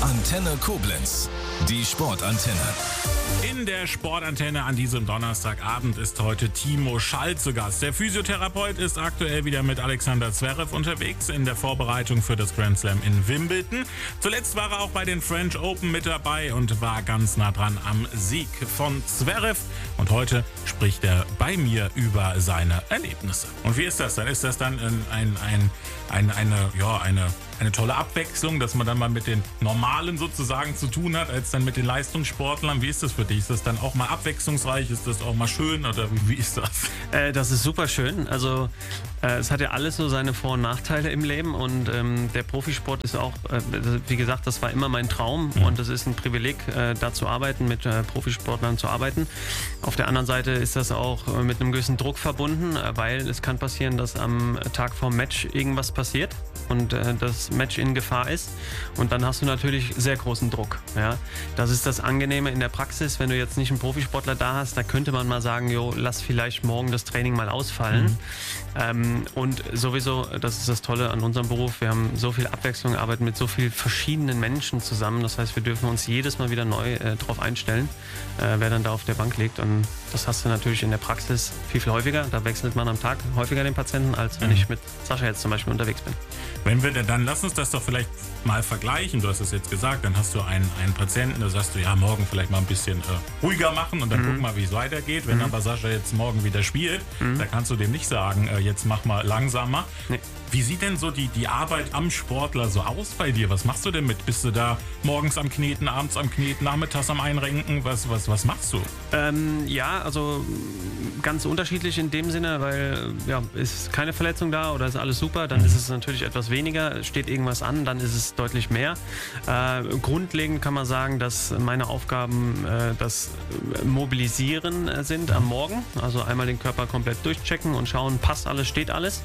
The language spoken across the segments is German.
Antenne Koblenz, die Sportantenne. In der Sportantenne an diesem Donnerstagabend ist heute Timo Schall zu Gast. Der Physiotherapeut ist aktuell wieder mit Alexander Zverev unterwegs in der Vorbereitung für das Grand Slam in Wimbledon. Zuletzt war er auch bei den French Open mit dabei und war ganz nah dran am Sieg von Zverev. Und heute spricht er bei mir über seine Erlebnisse. Und wie ist das dann? Ist das dann eine tolle Abwechslung, dass man dann mal mit den Normalen sozusagen zu tun hat, als dann mit den Leistungssportlern? Wie ist das für dich? Ist das dann auch mal abwechslungsreich? Ist das auch mal schön oder wie ist das? Das ist super schön. Also es hat ja alles so seine Vor- und Nachteile im Leben und der Profisport ist auch, wie gesagt, das war immer mein Traum und es ist ein Privileg, da zu arbeiten, mit Profisportlern zu arbeiten. Auf der anderen Seite ist das auch mit einem gewissen Druck verbunden, weil es kann passieren, dass am Tag vorm Match irgendwas passiert und das Match in Gefahr ist und dann hast du natürlich sehr großen Druck. Ja? Das ist das Angenehme in der Praxis, wenn du jetzt nicht einen Profisportler da hast, da könnte man mal sagen, jo, lass vielleicht morgen das Training mal ausfallen. Und sowieso, das ist das Tolle an unserem Beruf, wir haben so viel Abwechslung, arbeiten mit so vielen verschiedenen Menschen zusammen, das heißt, wir dürfen uns jedes Mal wieder neu drauf einstellen, wer dann da auf der Bank liegt und das hast du natürlich in der Praxis viel, viel häufiger, da wechselt man am Tag häufiger den Patienten, als wenn ich mit Sascha jetzt zum Beispiel unterwegs bin. Wenn wir dann lass uns das doch vielleicht mal vergleichen. Du hast es jetzt gesagt, dann hast du einen Patienten, da sagst du, ja, morgen vielleicht mal ein bisschen ruhiger machen und dann guck mal, wie es weitergeht. Wenn aber Sascha jetzt morgen wieder spielt, da kannst du dem nicht sagen, jetzt mach mal langsamer. Nee. Wie sieht denn so die Arbeit am Sportler so aus bei dir? Was machst du denn mit? Bist du da morgens am Kneten, abends am Kneten, nachmittags am Einrenken? Was machst du? Ja, also ganz unterschiedlich in dem Sinne, weil ja, ist keine Verletzung da oder ist alles super, dann ist es natürlich etwas weniger. Steht irgendwas an, dann ist es deutlich mehr. Grundlegend kann man sagen, dass meine Aufgaben das Mobilisieren sind am Morgen. Also einmal den Körper komplett durchchecken und schauen, passt alles, steht alles.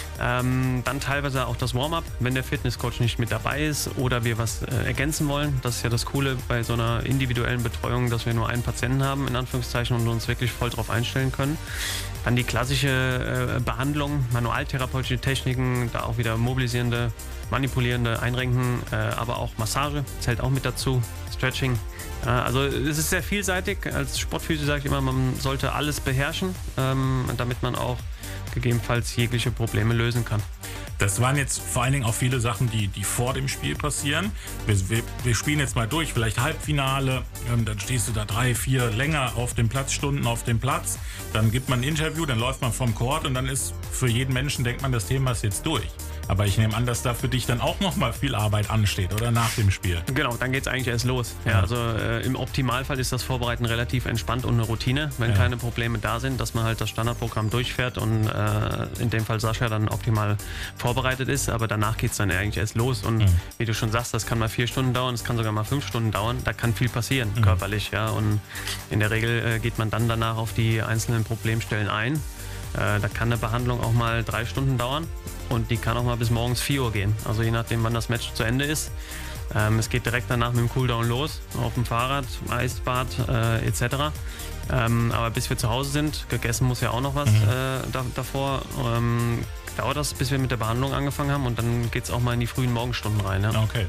Dann teilweise auch das Warm-up, wenn der Fitnesscoach nicht mit dabei ist oder wir was ergänzen wollen. Das ist ja das Coole bei so einer individuellen Betreuung, dass wir nur einen Patienten haben, in Anführungszeichen, und uns wirklich voll drauf einstellen können. Dann die klassische Behandlung, manualtherapeutische Techniken, da auch wieder mobilisierende, manipulierende Einrenken, aber auch Massage zählt auch mit dazu, Stretching. Also es ist sehr vielseitig. Als Sportphysio sage ich immer, man sollte alles beherrschen, damit man auch gegebenenfalls jegliche Probleme lösen kann. Das waren jetzt vor allen Dingen auch viele Sachen, die vor dem Spiel passieren. Wir spielen jetzt mal durch, vielleicht Halbfinale, dann stehst du da 3, 4 länger auf dem Platz, Stunden auf dem Platz, dann gibt man ein Interview, dann läuft man vom Court und dann ist für jeden Menschen, denkt man, das Thema ist jetzt durch. Aber ich nehme an, dass da für dich dann auch noch mal viel Arbeit ansteht, oder nach dem Spiel? Genau, dann geht es eigentlich erst los. Ja, also im Optimalfall ist das Vorbereiten relativ entspannt und eine Routine, wenn keine Probleme da sind, dass man halt das Standardprogramm durchfährt und in dem Fall Sascha dann optimal vorbereitet ist. Aber danach geht es dann eigentlich erst los. Und wie du schon sagst, das kann mal 4 Stunden dauern, das kann sogar mal 5 Stunden dauern. Da kann viel passieren, körperlich. Ja. Und in der Regel geht man dann danach auf die einzelnen Problemstellen ein. Da kann eine Behandlung auch mal 3 Stunden dauern und die kann auch mal bis morgens 4 Uhr gehen. Also je nachdem, wann das Match zu Ende ist. Es geht direkt danach mit dem Cooldown los, auf dem Fahrrad, Eisbad etc. Aber bis wir zu Hause sind, gegessen muss ja auch noch was davor, dauert das, bis wir mit der Behandlung angefangen haben und dann geht es auch mal in die frühen Morgenstunden rein. Ja. Okay.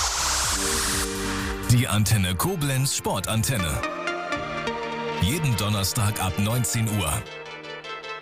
Die Antenne Koblenz Sportantenne. Jeden Donnerstag ab 19 Uhr.